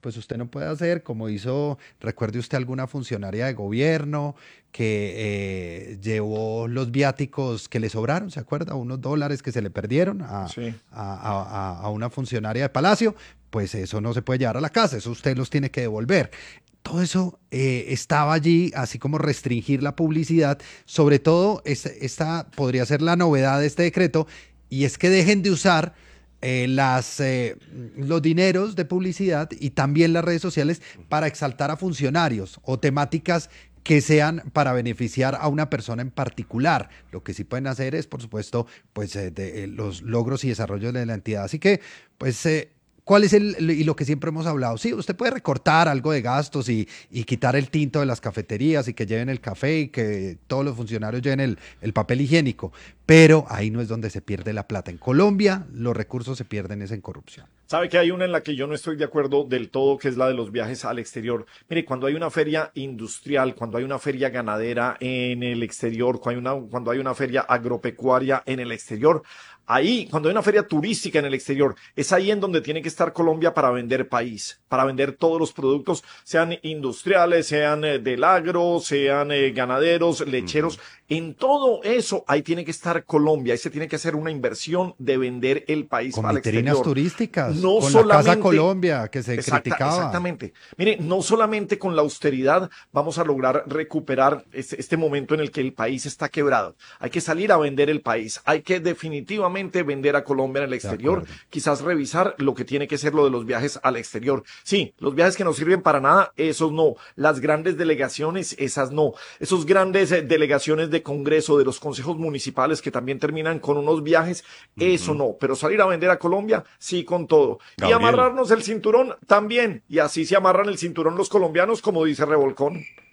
pues usted no puede hacer como hizo, recuerde usted alguna funcionaria de gobierno que llevó los viáticos que le sobraron, ¿se acuerda? Unos dólares que se le perdieron Sí. a una funcionaria de Palacio, pues eso no se puede llevar a la casa, eso usted los tiene que devolver. Todo eso estaba allí, así como restringir la publicidad. Sobre todo, esta podría ser la novedad de este decreto, y es que dejen de usar los dineros de publicidad y también las redes sociales para exaltar a funcionarios o temáticas que sean para beneficiar a una persona en particular. Lo que sí pueden hacer es, por supuesto, pues los logros y desarrollos de la entidad. Así que, pues, ¿cuál es y lo que siempre hemos hablado? Sí, usted puede recortar algo de gastos y quitar el tinto de las cafeterías y que lleven el café y que todos los funcionarios lleven el papel higiénico, pero ahí no es donde se pierde la plata. En Colombia los recursos se pierden es en corrupción. Sabe que hay una en la que yo no estoy de acuerdo del todo, que es la de los viajes al exterior. Mire, cuando hay una feria industrial, cuando hay una feria ganadera en el exterior, cuando hay una feria agropecuaria en el exterior, ahí, cuando hay una feria turística en el exterior, es ahí en donde tiene que estar Colombia para vender país, para vender todos los productos, sean industriales, sean del agro, sean ganaderos, lecheros. En todo eso, ahí tiene que estar Colombia, ahí se tiene que hacer una inversión de vender el país Con al vitrinas exterior. turísticas, No con la Casa solamente, Colombia que se criticaba. exactamente. Mire, no solamente con la austeridad vamos a lograr recuperar este momento en el que el país está quebrado. Hay que salir a vender el país. Hay que definitivamente vender a Colombia en el De exterior. acuerdo. Quizás revisar lo que tiene que ser lo de los viajes al exterior. Sí, los viajes que no sirven para nada, esos no. Las grandes delegaciones, esas no. Esos grandes delegaciones de Congreso, de los consejos municipales que también terminan con unos viajes, eso Ujú. no. Pero salir a vender a Colombia, sí, con todo. Y Gabriel, amarrarnos el cinturón también. Y así se amarran el cinturón los colombianos, como dice Revolcón.